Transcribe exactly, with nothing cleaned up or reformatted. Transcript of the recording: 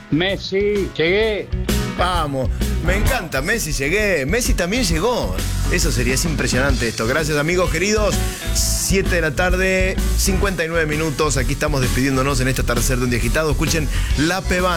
Messi, llegué. Vamos, me encanta, Messi llegué, Messi también llegó. Eso sería, es impresionante esto. Gracias amigos queridos, siete de la tarde, cincuenta y nueve minutos. Aquí estamos despidiéndonos en esta tercera de Un Día Agitado. Escuchen La Pebana.